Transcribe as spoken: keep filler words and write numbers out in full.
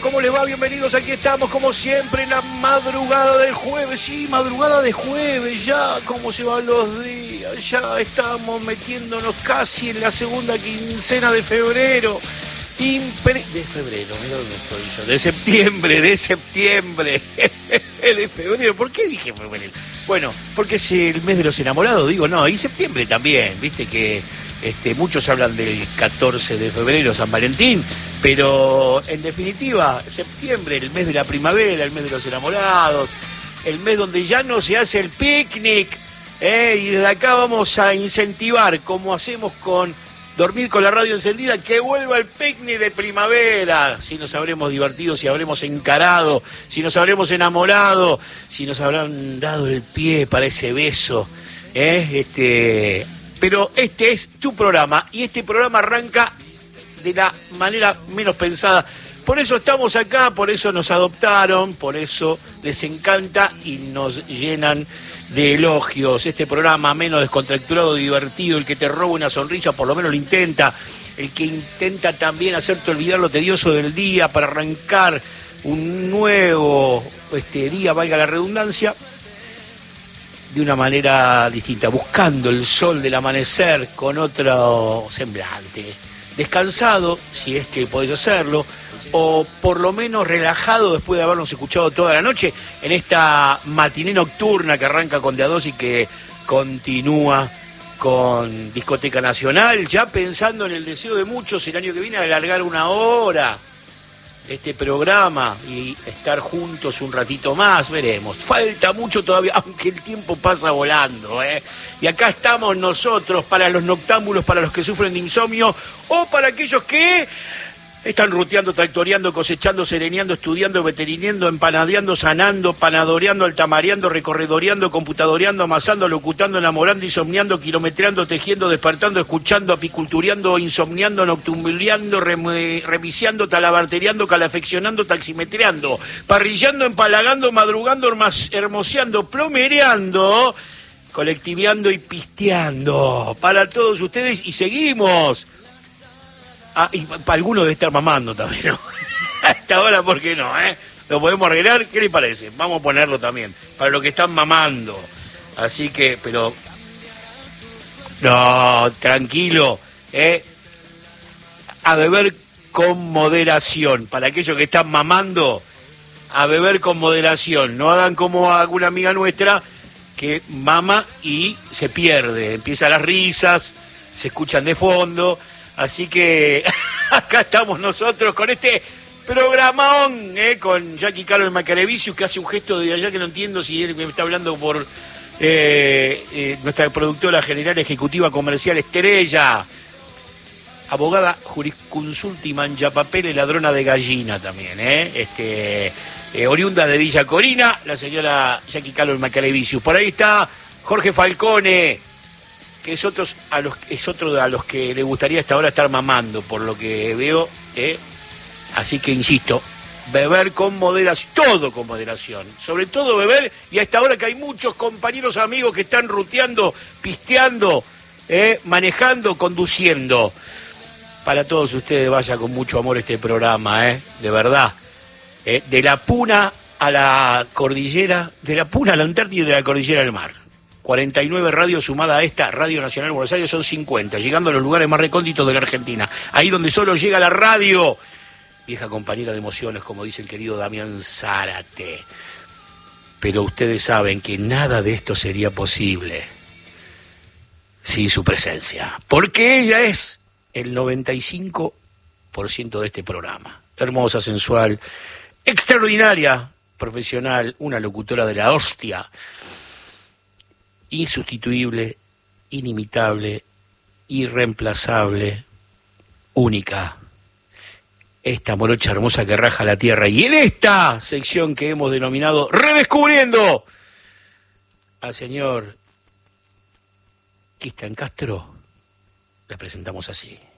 ¿Cómo les va? Bienvenidos, aquí estamos como siempre en la madrugada del jueves. Sí, madrugada de jueves, ya cómo se van los días, ya estamos metiéndonos casi en la segunda quincena de febrero. Impre... De febrero, mira dónde estoy yo, de septiembre, de septiembre, de febrero. ¿Por qué dije febrero? Bueno, porque es el mes de los enamorados, digo, no, y septiembre también, viste que este, muchos hablan del catorce de febrero, San Valentín, pero en definitiva, septiembre, el mes de la primavera, el mes de los enamorados, el mes donde ya no se hace el picnic, ¿eh? Y desde acá vamos a incentivar, como hacemos con Dormir con la Radio Encendida, que vuelva el picnic de primavera. Si nos habremos divertido, si habremos encarado, si nos habremos enamorado, si nos habrán dado el pie para ese beso, ¿eh? Este, pero este es tu programa, y este programa arranca de la manera menos pensada. Por eso estamos acá, por eso nos adoptaron, por eso les encanta y nos llenan de elogios. Este programa menos descontracturado, divertido, el que te roba una sonrisa, por lo menos lo intenta, el que intenta también hacerte olvidar lo tedioso del día para arrancar un nuevo este día, valga la redundancia, de una manera distinta, buscando el sol del amanecer con otro semblante, descansado, si es que podés hacerlo, o por lo menos relajado después de habernos escuchado toda la noche en esta matiné nocturna que arranca con De A dos y que continúa con Discoteca Nacional, ya pensando en el deseo de muchos el año que viene de alargar una hora este programa y estar juntos un ratito más, veremos. Falta mucho todavía, aunque el tiempo pasa volando, ¿eh? Y acá estamos nosotros para los noctámbulos, para los que sufren de insomnio o para aquellos que están ruteando, tractoreando, cosechando, sereneando, estudiando, veterineando, empanadeando, sanando, panadoreando, altamareando, recorredoreando, computadoreando, amasando, locutando, enamorando, insomniando, kilometreando, tejiendo, despertando, escuchando, apicultureando, insomniando, noctumbuleando, rem- reviciando, talabarteriando, calafeccionando, taximetreando, parrillando, empalagando, madrugando, hermas- hermoseando, plomereando, colectiveando y pisteando. Para todos ustedes, y seguimos. Ah, y para algunos debe estar mamando también, ¿no? Hasta ahora, ¿por qué no, eh? Lo podemos arreglar, ¿qué le parece? Vamos a ponerlo también, para los que están mamando. Así que, pero... No, tranquilo, ¿eh? A beber con moderación. Para aquellos que están mamando, a beber con moderación. No hagan como alguna amiga nuestra que mama y se pierde. Empiezan las risas, se escuchan de fondo... Así que acá estamos nosotros con este programón, ¿eh? Con Jackie Carol Macarevicius, que hace un gesto de allá que no entiendo si él me está hablando por eh, eh, nuestra productora general ejecutiva comercial Estrella, abogada jurisconsulta y manchapapel, ladrona de gallina también, ¿eh? Este, eh, oriunda de Villa Corina, la señora Jackie Carol Macarevicius. Por ahí está Jorge Falcone, que es, otros a los, es otro a los que le gustaría hasta ahora estar mamando, por lo que veo, ¿eh? Así que insisto, beber con moderación, todo con moderación, sobre todo beber, y hasta ahora que hay muchos compañeros amigos que están ruteando, pisteando, ¿eh? Manejando, conduciendo. Para todos ustedes vaya con mucho amor este programa, ¿eh? De verdad, ¿eh? De la Puna a la cordillera, de la Puna a la Antártida y de la cordillera al mar. cuarenta y nueve radios sumada a esta Radio Nacional de Buenos Aires son cincuenta, llegando a los lugares más recónditos de la Argentina. Ahí donde solo llega la radio. Vieja compañera de emociones, como dice el querido Damián Zárate. Pero ustedes saben que nada de esto sería posible sin su presencia. Porque ella es el noventa y cinco por ciento de este programa. Hermosa, sensual, extraordinaria, profesional, una locutora de la hostia. Insustituible, inimitable, irreemplazable, única. Esta morocha hermosa que raja la tierra. Y en esta sección que hemos denominado Redescubriendo al señor Cristian Castro, la presentamos así.